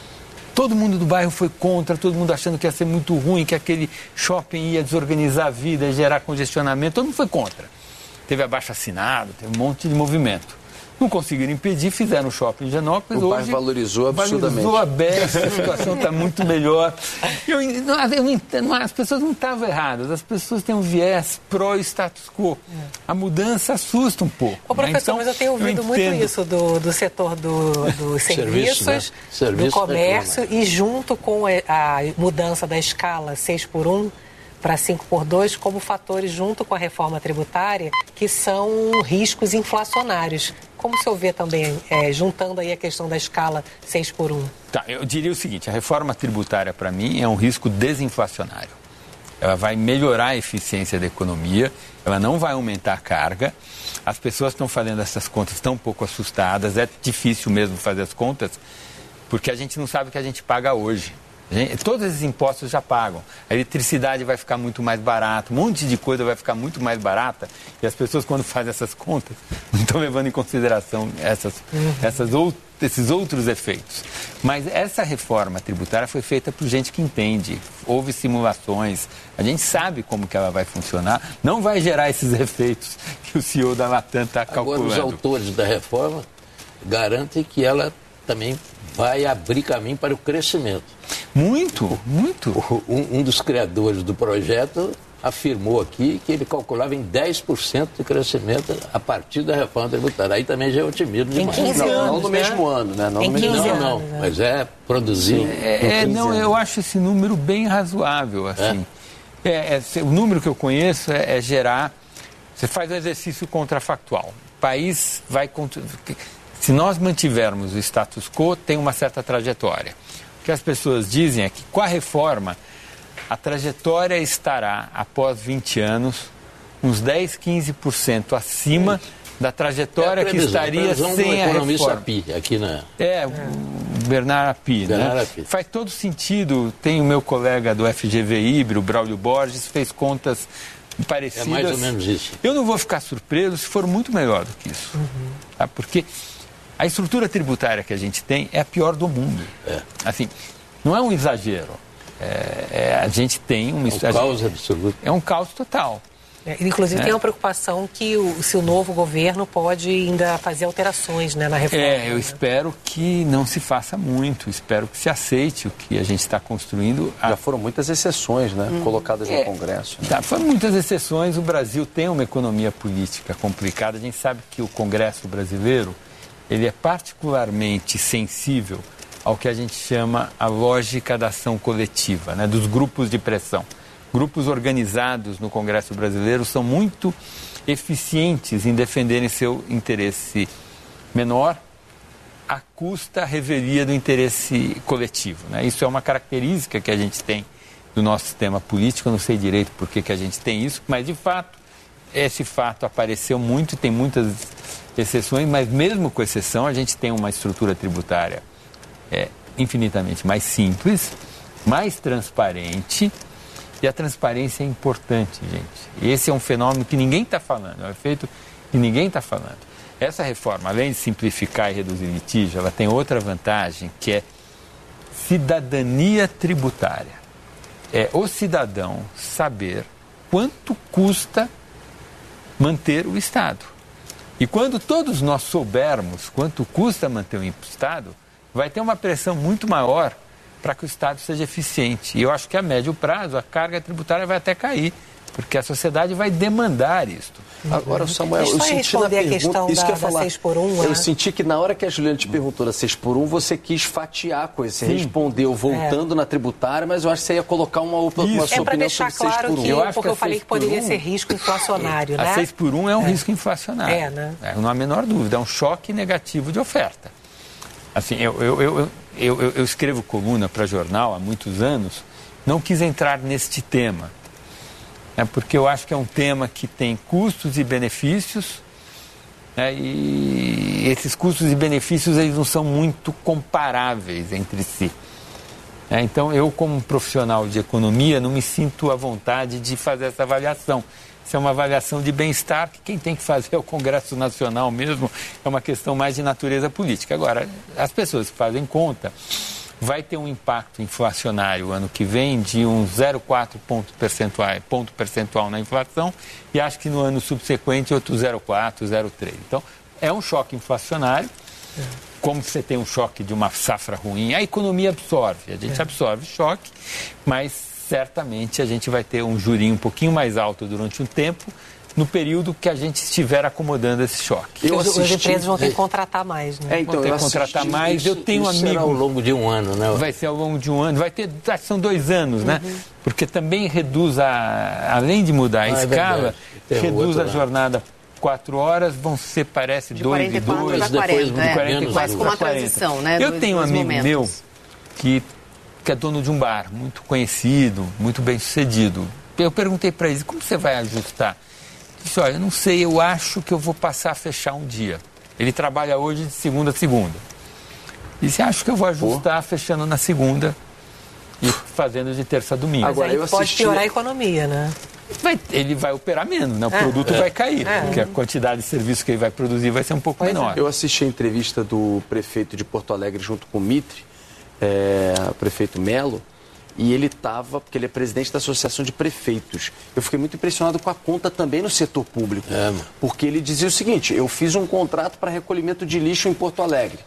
Todo mundo do bairro foi contra, todo mundo achando que ia ser muito ruim, que aquele shopping ia desorganizar a vida, ia gerar congestionamento, todo mundo foi contra. Teve abaixo-assinado, teve um monte de movimento. Não conseguiram impedir, fizeram o shopping em Higienópolis. O bairro valorizou absurdamente. Valorizou a beça, a situação está muito melhor. Eu, eu não entendo, as pessoas não estavam erradas, as pessoas têm um viés pró-status quo. A mudança assusta um pouco. Ô, professor, né? Então, mas eu tenho ouvido eu muito entendo. isso do, do setor do, dos serviços, Serviço, né? Serviço do comércio, reclama. e junto com a mudança da escala seis por um para cinco por dois, como fatores junto com a reforma tributária, que são riscos inflacionários. Como o senhor vê também, é, juntando aí a questão da escala seis por um? Tá, eu diria o seguinte, a reforma tributária, para mim, é um risco desinflacionário. Ela vai melhorar a eficiência da economia, ela não vai aumentar a carga. As pessoas estão fazendo essas contas tão pouco assustadas, é difícil mesmo fazer as contas, porque a gente não sabe o que a gente paga hoje. Gente, todos esses impostos já pagam. A eletricidade vai ficar muito mais barata, um monte de coisa vai ficar muito mais barata. E as pessoas, quando fazem essas contas, não estão levando em consideração essas, uhum. essas ou, esses outros efeitos. Mas essa reforma tributária foi feita por gente que entende. Houve simulações, a gente sabe como que ela vai funcionar. Não vai gerar esses efeitos que o C E O da Latam está calculando. Agora, os autores da reforma garantem que ela também vai abrir caminho para o crescimento. Muito, muito. Um, um dos criadores do projeto afirmou aqui que ele calculava em dez por cento de crescimento a partir da reforma tributária. Aí também já é otimismo demais. Em quinze anos, não, não no né? mesmo ano, né? Não Em no mesmo quinze ano. Não, anos, não, né? mas é produzir. É, é, não, eu acho esse número bem razoável, assim. É? É, é, o número que eu conheço é, é gerar... Você faz um exercício contrafactual. O país vai... Se nós mantivermos o status quo, tem uma certa trajetória. O que as pessoas dizem é que, com a reforma, a trajetória estará, após vinte anos, uns dez, quinze por cento acima da trajetória é que estaria sem a reforma. Api, aqui na... É, o Bernard Api, Bernard né? Api. Faz todo sentido. Tem o meu colega do F G V I, o Braulio Borges, fez contas parecidas. É mais ou menos isso. Eu não vou ficar surpreso se for muito melhor do que isso. Uhum. Tá? Porque a estrutura tributária que a gente tem é a pior do mundo. É. Assim, não é um exagero. É, é, a gente tem uma... É um caos absoluto. É um caos total. É, inclusive é. tem uma preocupação que o, se o novo governo pode ainda fazer alterações, né, na reforma. É, eu né? espero que não se faça muito, espero que se aceite o que a gente está construindo. Já foram muitas exceções, né, hum. colocadas é, no Congresso. Né? Tá, foram muitas exceções, o Brasil tem uma economia política complicada, a gente sabe que o Congresso brasileiro, ele é particularmente sensível ao que a gente chama a lógica da ação coletiva, né, dos grupos de pressão. Grupos organizados no Congresso brasileiro são muito eficientes em defenderem seu interesse menor à custa, à revelia do interesse coletivo, né? Isso é uma característica que a gente tem do nosso sistema político, eu não sei direito por que, que a gente tem isso, mas de fato, esse fato apareceu muito e tem muitas exceções, mas mesmo com exceção, a gente tem uma estrutura tributária é, infinitamente mais simples, mais transparente, e a transparência é importante, gente. Esse é um fenômeno que ninguém está falando, é um efeito que ninguém está falando. Essa reforma, além de simplificar e reduzir litígio, ela tem outra vantagem, que é cidadania tributária. É o cidadão saber quanto custa manter o Estado. E quando todos nós soubermos quanto custa manter o Estado, vai ter uma pressão muito maior para que o Estado seja eficiente. E eu acho que a médio prazo a carga tributária vai até cair, porque a sociedade vai demandar isto. Agora, Samuel, eu senti na pergunta, isso que eu ia falar, seis por um, eu é? senti que na hora que a Juliana te perguntou da seis por um, você quis fatiar a coisa, você Sim. respondeu voltando é. na tributária, mas eu acho que você ia colocar uma, uma isso. sua é opinião sobre seis claro por um. Que, eu acho porque que eu falei que poderia um, ser risco inflacionário, né? A seis por um é um é. risco inflacionário, é, né? é, não há a menor dúvida, é um choque negativo de oferta. Assim, eu, eu, eu, eu, eu, eu escrevo coluna para jornal há muitos anos, não quis entrar neste tema, né, porque eu acho que é um tema que tem custos e benefícios, né, e esses custos e benefícios eles não são muito comparáveis entre si. É, então, eu, como profissional de economia, não me sinto à vontade de fazer essa avaliação. Isso é uma avaliação de bem-estar que quem tem que fazer é o Congresso Nacional mesmo, é uma questão mais de natureza política. Agora, as pessoas que fazem conta, vai ter um impacto inflacionário ano que vem de um zero vírgula quatro ponto percentual, ponto percentual na inflação e acho que no ano subsequente outro zero vírgula quatro, zero vírgula três. Então, é um choque inflacionário. Como você tem um choque de uma safra ruim, a economia absorve, a gente é. absorve choque, mas certamente a gente vai ter um jurinho um pouquinho mais alto durante um tempo, no período que a gente estiver acomodando esse choque. Eu assisti... As empresas vão ter que contratar mais, né? É, então, vão ter que contratar mais. Isso, eu tenho isso amigo... será ao longo de um ano, né? Vai ser ao longo de um ano. Vai ter, acho que são dois anos, uhum. né? Porque também reduz a... Além de mudar a ah, escala, é reduz a jornada quatro horas, vão ser, parece, de dois e dois. Depois, quarenta, de quarenta e quatro com uma transição, né? Eu dois, tenho um amigo momentos. meu que, que é dono de um bar, muito conhecido, muito bem sucedido. Eu perguntei para ele, como você vai ajustar? Ele disse, olha, eu não sei, eu acho que eu vou passar a fechar um dia. Ele trabalha hoje de segunda a segunda. Ele disse, acho que eu vou ajustar Pô. fechando na segunda e fazendo de terça a domingo. Agora, eu pode assisti... piorar a economia, né? Vai, ele vai operar menos, né? O é, produto é, vai cair, é, porque a quantidade de serviço que ele vai produzir vai ser um pouco menor. Eu assisti a entrevista do prefeito de Porto Alegre junto com o Mitre, é, o prefeito Melo, e ele estava, porque ele é presidente da Associação de Prefeitos. Eu fiquei muito impressionado com a conta também no setor público, é, porque ele dizia o seguinte, eu fiz um contrato para recolhimento de lixo em Porto Alegre.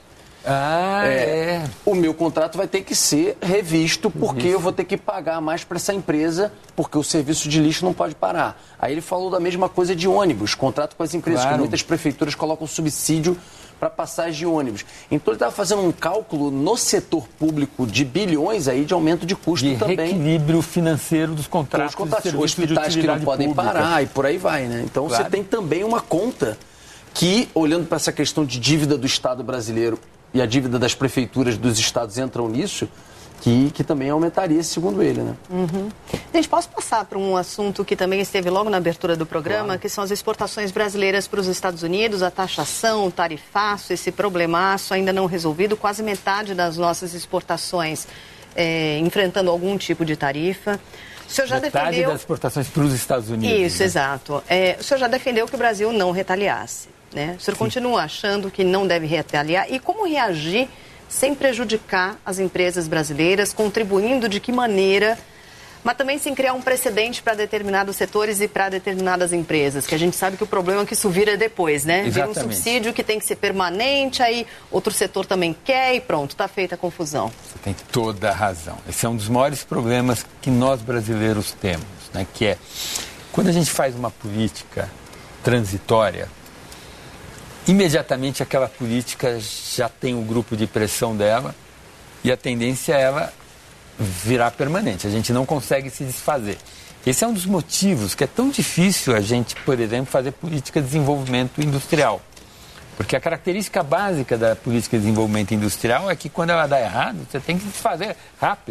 Ah, é, é. O meu contrato vai ter que ser revisto porque Isso. eu vou ter que pagar mais para essa empresa porque o serviço de lixo não pode parar. Aí ele falou da mesma coisa de ônibus, contrato com as empresas, claro. que muitas prefeituras colocam subsídio para passagem de ônibus. Então ele estava fazendo um cálculo no setor público de bilhões aí de aumento de custo de também. De reequilíbrio financeiro dos contratos. Os contratos, hospitais que não podem pública. parar e por aí vai, né? Então claro. você tem também uma conta que, olhando para essa questão de dívida do Estado brasileiro e a dívida das prefeituras dos estados entram nisso, que, que também aumentaria, segundo ele, né? Uhum. Gente, posso passar para um assunto que também esteve logo na abertura do programa, claro. que são as exportações brasileiras para os Estados Unidos, a taxação, o tarifaço, esse problemaço ainda não resolvido, quase metade das nossas exportações é, enfrentando algum tipo de tarifa. O senhor já metade defendeu... das exportações para os Estados Unidos. Isso, né? exato. É, o senhor já defendeu que o Brasil não retaliasse. Né? O senhor Sim. continua achando que não deve retaliar? E como reagir sem prejudicar as empresas brasileiras, contribuindo de que maneira, mas também sem criar um precedente para determinados setores e para determinadas empresas, que a gente sabe que o problema é que isso vira depois, né? Vira um subsídio que tem que ser permanente, aí outro setor também quer e pronto, está feita a confusão. Você tem toda a razão. Esse é um dos maiores problemas que nós brasileiros temos, né? Que é, quando a gente faz uma política transitória, imediatamente aquela política já tem um grupo de pressão dela e a tendência é ela virar permanente. A gente não consegue se desfazer. Esse é um dos motivos que é tão difícil a gente, por exemplo, fazer política de desenvolvimento industrial. Porque a característica básica da política de desenvolvimento industrial é que quando ela dá errado, você tem que desfazer rápido.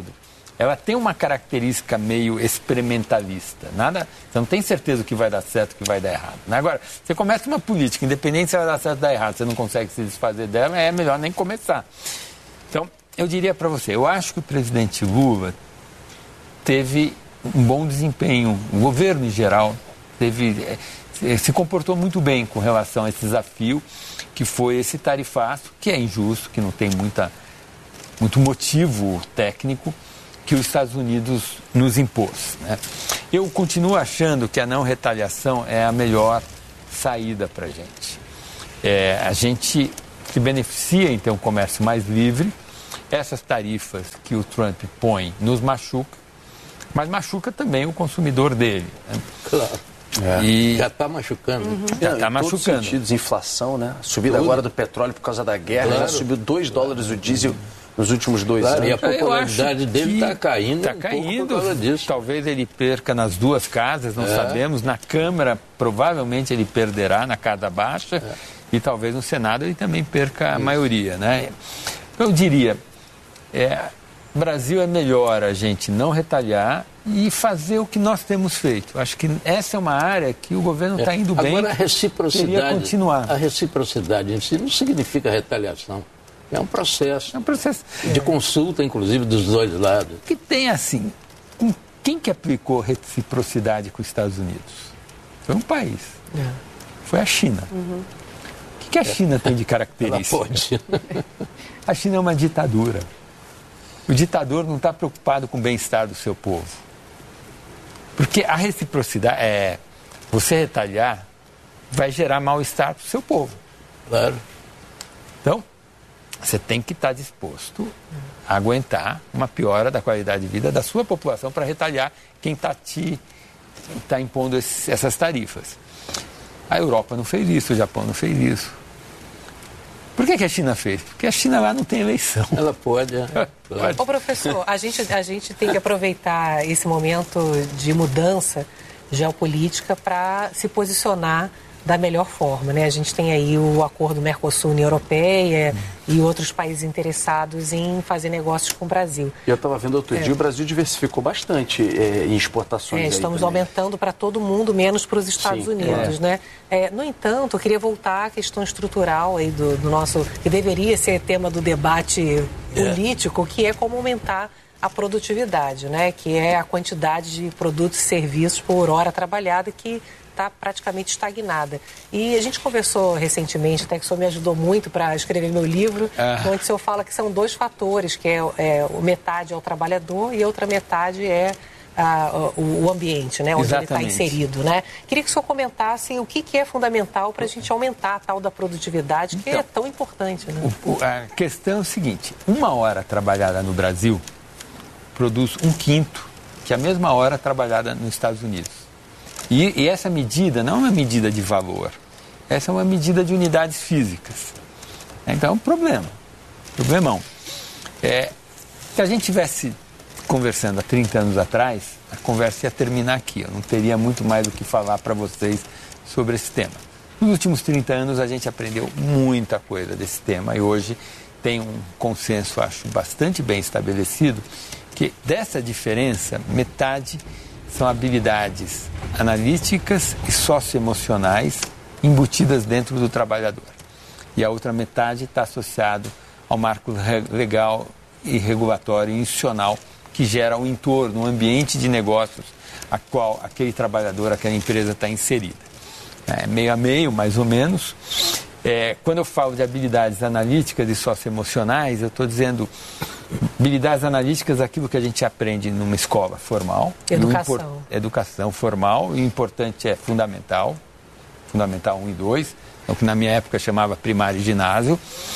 ela tem uma característica meio experimentalista. Nada, você não tem certeza o que vai dar certo, o que vai dar errado. Né? Agora, você começa uma política, independente se vai dar certo ou dar errado, você não consegue se desfazer dela, é melhor nem começar. Então, eu diria para você, eu acho que o presidente Lula teve um bom desempenho, o governo em geral teve, se comportou muito bem com relação a esse desafio, que foi esse tarifaço, que é injusto, que não tem muita, muito motivo técnico, que os Estados Unidos nos impôs. Né? Eu continuo achando que a não retaliação é a melhor saída para a gente. É, a gente se beneficia em ter um comércio mais livre, essas tarifas que o Trump põe nos machuca, mas machuca também o consumidor dele. Né? Claro. É. E já está machucando. Uhum. Já está machucando. Em todos os sentidos, inflação, né? Subida Tudo. agora do petróleo por causa da guerra, Claro. já subiu dois dólares o diesel nos últimos dois Claro, anos. e a popularidade dele está caindo Está um caindo, pouco por causa disso. Talvez ele perca nas duas casas, não É. sabemos. Na Câmara, provavelmente ele perderá na casa baixa. É. E talvez no Senado ele também perca a Isso. maioria, né? Eu diria, é, Brasil é melhor a gente não retalhar e fazer o que nós temos feito. Acho que essa é uma área que o governo está indo Agora, bem. Agora a reciprocidade, continuar. a reciprocidade em si não significa retaliação. É um processo. É um processo de é. consulta, inclusive, dos dois lados. Que tem assim, quem que aplicou reciprocidade com os Estados Unidos? Foi um país. É. Foi a China. Uhum. O que a China tem de característica? Ela pode. A China é uma ditadura. O ditador não está preocupado com o bem-estar do seu povo. Porque a reciprocidade, é, você retalhar, vai gerar mal-estar para o seu povo. Claro. Então, você tem que estar disposto a aguentar uma piora da qualidade de vida da sua população para retalhar quem está te tá impondo esses, essas tarifas. A Europa não fez isso, o Japão não fez isso. Por que, que a China fez? Porque a China lá não tem eleição. Ela pode, é. Pode. Ô, professor, a gente, a gente tem que aproveitar esse momento de mudança geopolítica para se posicionar da melhor forma, né? A gente tem aí o acordo Mercosul-União Europeia e outros países interessados em fazer negócios com o Brasil. Eu estava vendo outro é. dia, o Brasil diversificou bastante é, em exportações. É, estamos aumentando para todo mundo, menos para os Estados Sim, Unidos, é. né? É, no entanto, eu queria voltar à questão estrutural aí do, do nosso, que deveria ser tema do debate político, é. que é como aumentar a produtividade, né? Que é a quantidade de produtos e serviços por hora trabalhada que está praticamente estagnada. E a gente conversou recentemente, até que o senhor me ajudou muito para escrever meu livro, ah. onde o senhor fala que são dois fatores, que é, é metade é o trabalhador e a outra metade é a, o, o ambiente, né, onde Exatamente. ele está inserido. Né? Queria que o senhor comentasse o que, que é fundamental para a gente aumentar a tal da produtividade, que então, é tão importante. Né? O, a questão é o seguinte, uma hora trabalhada no Brasil produz um quinto que a mesma hora trabalhada nos Estados Unidos. E, e essa medida não é uma medida de valor, essa é uma medida de unidades físicas. Então é um problema, problemão. É, se a gente tivesse conversando há trinta anos atrás, a conversa ia terminar aqui, eu não teria muito mais o que falar para vocês sobre esse tema. Nos últimos trinta anos a gente aprendeu muita coisa desse tema e hoje tem um consenso, acho, bastante bem estabelecido, que dessa diferença, metade são habilidades analíticas e socioemocionais embutidas dentro do trabalhador. E a outra metade está associado ao marco legal e regulatório e institucional que gera o entorno, o ambiente de negócios a qual aquele trabalhador, aquela empresa está inserida. É meio a meio, mais ou menos. É, quando eu falo de habilidades analíticas e socioemocionais, eu estou dizendo habilidades analíticas, aquilo que a gente aprende numa escola formal. Educação. Impor, educação formal, e o importante é fundamental, fundamental um e dois, o que na minha época chamava primário e ginásio,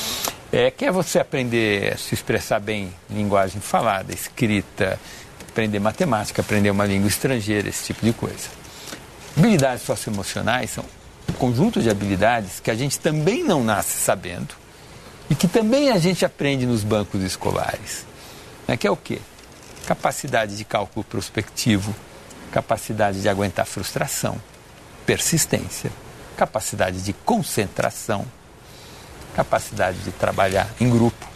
é, que é você aprender a se expressar bem em linguagem falada, escrita, aprender matemática, aprender uma língua estrangeira, esse tipo de coisa. Habilidades socioemocionais são um conjunto de habilidades que a gente também não nasce sabendo e que também a gente aprende nos bancos escolares. Né? Que é o quê? Capacidade de cálculo prospectivo, capacidade de aguentar frustração, persistência, capacidade de concentração, capacidade de trabalhar em grupo,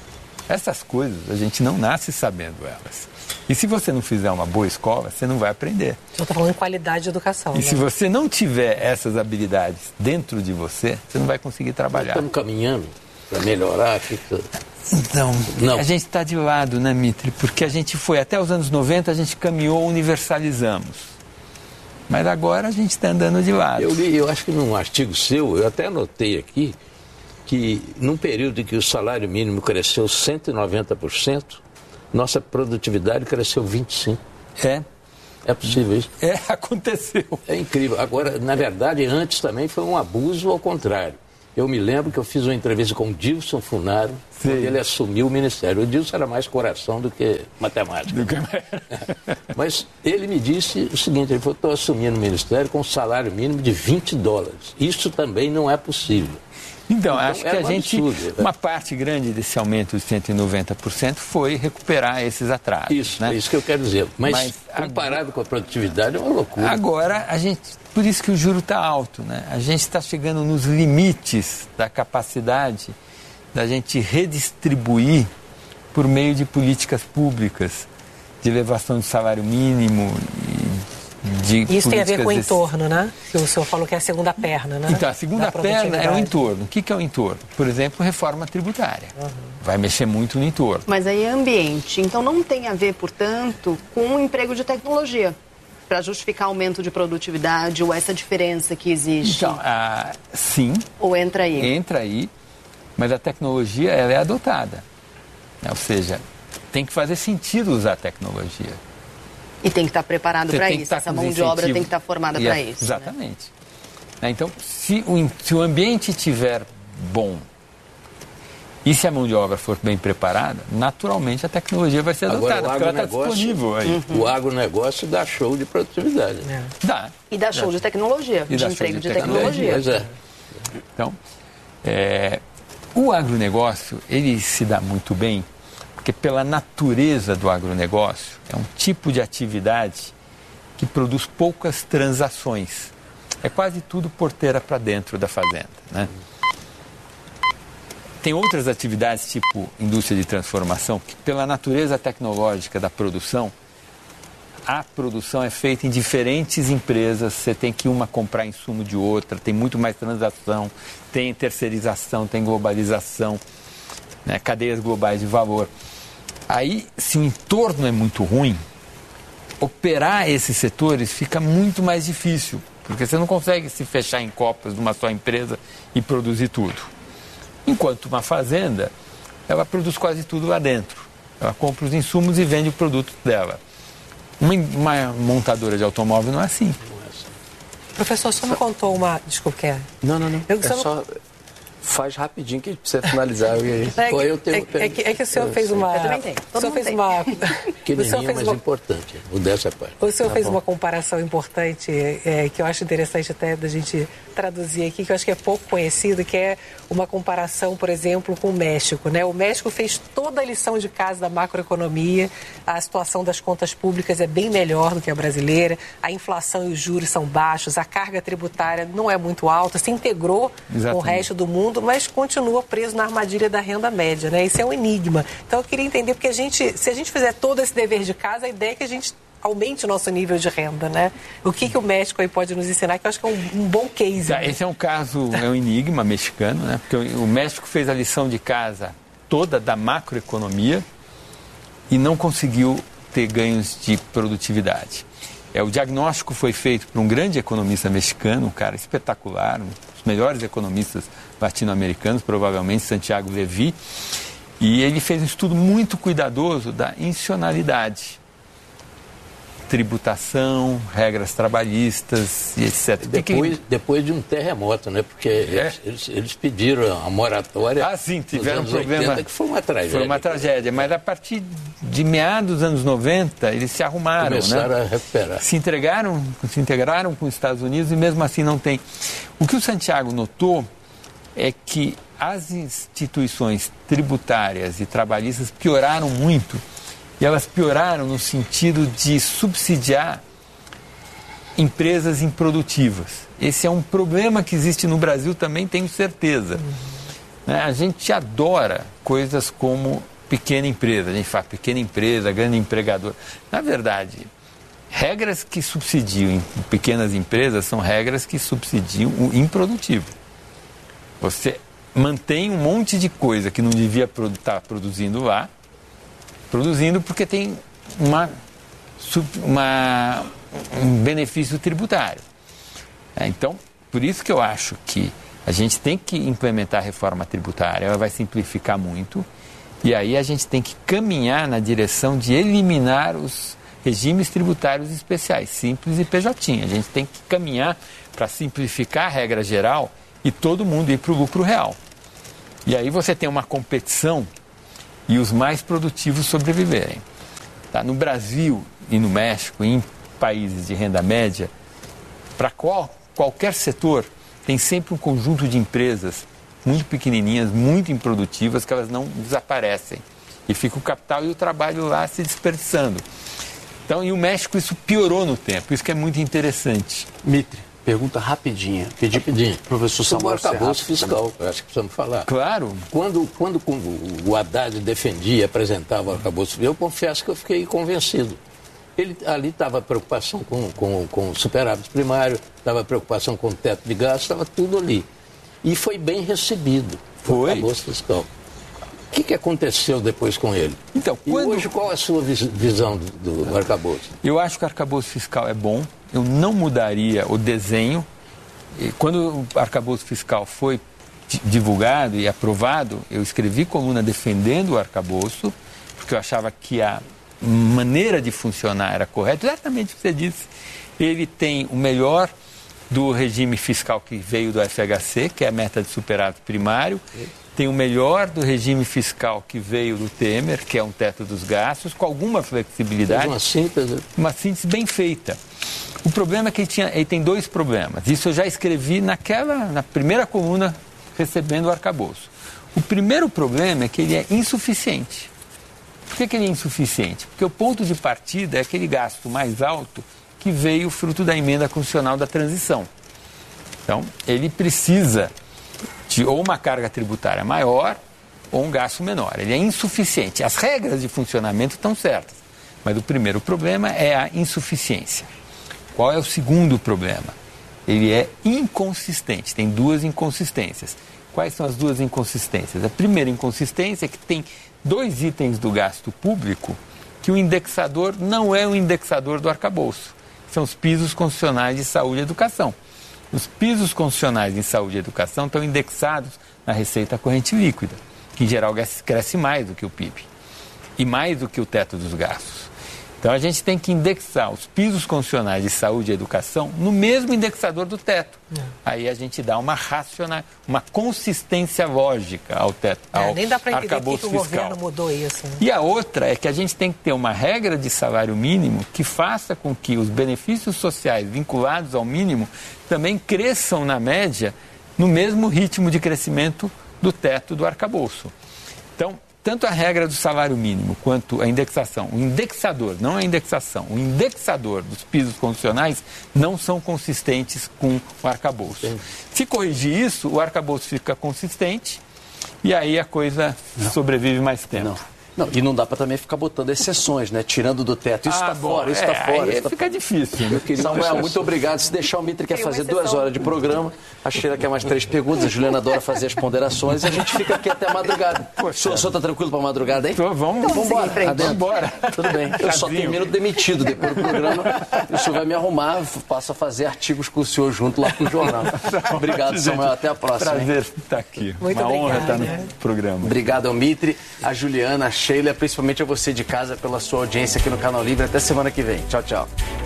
Essas coisas a gente não nasce sabendo elas. E se você não fizer uma boa escola, você não vai aprender. Eu estou falando em qualidade de educação. E né? se você não tiver essas habilidades dentro de você, você não vai conseguir trabalhar. Estamos caminhando para melhorar aqui. Então, não. a gente está de lado, né, Mitri? Porque a gente foi, até os anos noventa, a gente caminhou, universalizamos. Mas agora a gente está andando de lado. Eu li, eu acho que num artigo seu, eu até anotei aqui, que num período em que o salário mínimo cresceu cento e noventa por cento, nossa produtividade cresceu vinte e cinco por cento. É. É possível isso? É, aconteceu. É incrível. Agora, na verdade, antes também foi um abuso ao contrário. Eu me lembro que eu fiz uma entrevista com o Dilson Funaro, Sim. quando ele assumiu o ministério. O Dilson era mais coração do que matemática. Do que... Mas ele me disse o seguinte, ele falou, estou assumindo o ministério com um salário mínimo de vinte dólares. Isso também não é possível. Então, então acho que a um gente, absurdo, uma parte grande desse aumento de cento e noventa por cento foi recuperar esses atrasos. Isso, né? é isso que eu quero dizer. Mas, Mas comparado agora, com a produtividade é uma loucura. Agora, a gente, por isso que o juro está alto, né? A gente está chegando nos limites da capacidade da gente redistribuir por meio de políticas públicas, de elevação do salário mínimo e de Isso tem a ver com o desse... entorno, né? Que o senhor falou que é a segunda perna, né? Então, a segunda perna é o entorno. O que, que é o entorno? Por exemplo, reforma tributária. Uhum. Vai mexer muito no entorno. Mas aí é ambiente. Então não tem a ver, portanto, com o emprego de tecnologia para justificar aumento de produtividade ou essa diferença que existe? Então, ah, sim. Ou entra aí? Entra aí, mas a tecnologia ela é adotada. Ou seja, tem que fazer sentido usar a tecnologia. E tem que estar preparado para isso. Essa mão de obra tem que estar formada para isso. Exatamente. Né? Então, se o, se o ambiente estiver bom e se a mão de obra for bem preparada, naturalmente a tecnologia vai ser adotada, Agora, porque ela está disponível aí. Uhum. O agronegócio dá show de produtividade. É. Dá. E dá show dá. de tecnologia, e de emprego de, de tecnologia. tecnologia. É. Então, é, o agronegócio, ele se dá muito bem porque pela natureza do agronegócio, é um tipo de atividade que produz poucas transações. É quase tudo porteira para dentro da fazenda, né? Tem outras atividades, tipo indústria de transformação, que pela natureza tecnológica da produção, a produção é feita em diferentes empresas, você tem que uma comprar insumo de outra, tem muito mais transação, tem terceirização, tem globalização, né? Cadeias globais de valor. Aí, se o entorno é muito ruim, operar esses setores fica muito mais difícil, porque você não consegue se fechar em copas de uma só empresa e produzir tudo. Enquanto uma fazenda, ela produz quase tudo lá dentro. Ela compra os insumos e vende o produto dela. Uma, uma montadora de automóvel não é assim. Professor, só me contou uma... Desculpa, quer? Não, não, não. Eu, é só... Faz rapidinho que precisa finalizar. É que, eu tenho... é, é, que, é que o senhor fez uma... Eu também tenho. O senhor fez uma... Pequenininho, mas uma... importante. O dessa parte. O senhor tá fez bom. uma comparação importante, é, que eu acho interessante até da gente traduzir aqui, que eu acho que é pouco conhecido, que é uma comparação, por exemplo, com o México, né? O México fez toda a lição de casa da macroeconomia, a situação das contas públicas é bem melhor do que a brasileira, a inflação e os juros são baixos, a carga tributária não é muito alta, se integrou Exatamente. com o resto do mundo, mas continua preso na armadilha da renda média, né? Isso é um enigma. Então eu queria entender, porque a gente, se a gente fizer todo esse dever de casa, a ideia é que a gente aumente o nosso nível de renda, né? O que, que o México aí pode nos ensinar, que eu acho que é um, um bom case. Tá, né? esse é um caso, é um enigma mexicano, né? Porque o México fez a lição de casa toda da macroeconomia e não conseguiu ter ganhos de produtividade. É, o diagnóstico foi feito por um grande economista mexicano, um cara espetacular, um dos melhores economistas latino-americanos, provavelmente, Santiago Levy, e ele fez um estudo muito cuidadoso da institucionalidade. Tributação, regras trabalhistas e etcétera. Depois, que... depois de um terremoto, né? Porque é? eles, eles pediram a moratória. Ah, sim, tiveram um nos problema. oitenta, que foi uma tragédia. Foi uma tragédia, mas a partir de meados dos anos noventa, eles se arrumaram, Começaram né? a recuperar. Se integraram, se integraram com os Estados Unidos e mesmo assim não tem. O que o Santiago notou é que as instituições tributárias e trabalhistas pioraram muito. E elas pioraram no sentido de subsidiar empresas improdutivas. Esse é um problema que existe no Brasil também, tenho certeza. Uhum. Né? A gente adora coisas como pequena empresa. A gente fala pequena empresa, grande empregador. Na verdade, regras que subsidiam em pequenas empresas são regras que subsidiam o improdutivo. Você mantém um monte de coisa que não devia estar tá produzindo lá, produzindo porque tem uma, uma, um benefício tributário. É, então, por isso que eu acho que a gente tem que implementar a reforma tributária, ela vai simplificar muito, e aí a gente tem que caminhar na direção de eliminar os regimes tributários especiais, simples e P J. A gente tem que caminhar para simplificar a regra geral e todo mundo ir para o lucro real. E aí você tem uma competição e os mais produtivos sobreviverem. Tá? No Brasil e no México, em países de renda média, para qual, qualquer setor, tem sempre um conjunto de empresas muito pequenininhas, muito improdutivas, que elas não desaparecem. E fica o capital e o trabalho lá se desperdiçando. Então, e o México isso piorou no tempo, isso que é muito interessante. Mitre, pergunta rapidinha. Pedi Rapidinho. professor Samuel Sobre o arcabouço fiscal, eu acho que precisamos falar. Claro. Quando, quando o Haddad defendia, apresentava o arcabouço fiscal, eu confesso que eu fiquei convencido. Ele, ali estava preocupação com, com, com o superávit primário, estava preocupação com o teto de gastos, estava tudo ali. E foi bem recebido o arcabouço fiscal. O que, que aconteceu depois com ele? Então, e quando... hoje, qual é a sua visão do, do arcabouço? Eu acho que o arcabouço fiscal é bom. Eu não mudaria o desenho. Quando o arcabouço fiscal foi divulgado e aprovado, eu escrevi coluna defendendo o arcabouço, porque eu achava que a maneira de funcionar era correta. Exatamente o que você disse. Ele tem o melhor do regime fiscal que veio do F H C, que é a meta de superávit primário. Tem o melhor do regime fiscal que veio do Temer, que é um teto dos gastos, com alguma flexibilidade. Fez uma síntese. Uma síntese bem feita. O problema é que ele, tinha, ele tem dois problemas. Isso eu já escrevi naquela, na primeira coluna, recebendo o arcabouço. O primeiro problema é que ele é insuficiente. Por que, que ele é insuficiente? Porque o ponto de partida é aquele gasto mais alto que veio fruto da emenda constitucional da transição. Então, ele precisa de ou uma carga tributária maior ou um gasto menor. Ele é insuficiente. As regras de funcionamento estão certas, mas o primeiro problema é a insuficiência. Qual é o segundo problema? Ele é inconsistente, tem duas inconsistências. Quais são as duas inconsistências? A primeira inconsistência é que tem dois itens do gasto público que o indexador não é o indexador do arcabouço. São os pisos constitucionais de saúde e educação. Os pisos constitucionais em saúde e educação estão indexados na receita corrente líquida, que em geral cresce mais do que o P I B e mais do que o teto dos gastos. Então a gente tem que indexar os pisos constitucionais de saúde e educação no mesmo indexador do teto. É. Aí a gente dá uma racional, uma consistência lógica ao teto, ao é, nem dá para entender arcabouço que o fiscal. governo mudou isso. Né? E a outra é que a gente tem que ter uma regra de salário mínimo que faça com que os benefícios sociais vinculados ao mínimo também cresçam na média no mesmo ritmo de crescimento do teto do arcabouço. Então, tanto a regra do salário mínimo quanto a indexação, o indexador, não a indexação, o indexador dos pisos constitucionais não são consistentes com o arcabouço. Sim. Se corrigir isso, o arcabouço fica consistente e aí a coisa não. sobrevive mais tempo. Não. Não, e não dá para também ficar botando exceções, né? Tirando do teto. Isso está ah, fora, isso está é, fora. Aí tá fica difícil. Meu querido Samuel, muito obrigado. Se deixar o Mitre quer fazer duas horas de programa, a Sheila quer mais três perguntas, a Juliana adora fazer as ponderações e a gente fica aqui até a madrugada. O senhor está tranquilo para a madrugada, hein? Tô, vamos, então, vamos embora. Vamos embora. Tudo bem. Eu só termino demitido depois do programa. O senhor vai me arrumar, passo a fazer artigos com o senhor junto lá pro jornal. Obrigado, Samuel. Até a próxima. Prazer hein? estar aqui. Muito Uma obrigada. honra estar no programa. Obrigado ao Mitre, a Juliana, a Sheila, principalmente a você de casa pela sua audiência aqui no Canal Livre. Até semana que vem. Tchau, tchau.